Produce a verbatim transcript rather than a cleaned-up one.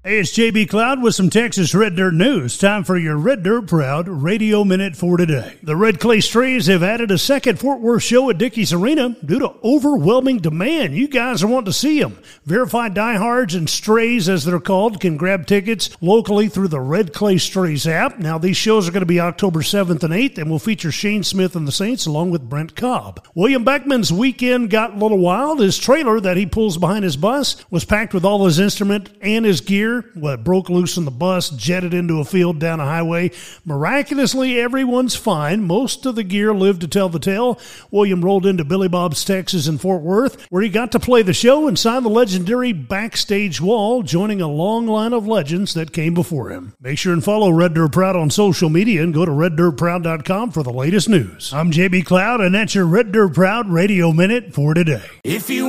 Hey, it's J B Cloud with some Texas Red Dirt news. Time for your Red Dirt Proud Radio Minute for today. The Red Clay Strays have added a second Fort Worth show at Dickies Arena due to overwhelming demand. You guys are wanting to see them. Verified diehards and strays, as they're called, can grab tickets locally through the Red Clay Strays app. Now, these shows are going to be October seventh and eighth and will feature Shane Smith and the Saints along with Brent Cobb. William Beckman's weekend got a little wild. His trailer that he pulls behind his bus was packed with all his instrument and his gear. Well, it broke loose in the bus, jetted into a field down a highway. Miraculously, everyone's fine. Most of the gear lived to tell the tale. William rolled into Billy Bob's Texas in Fort Worth, where he got to play the show and sign the legendary backstage wall, joining a long line of legends that came before him. Make sure and follow Red Dirt Proud on social media and go to red dirt proud dot com for the latest news. I'm J B Cloud, and that's your Red Dirt Proud Radio Minute for today. If you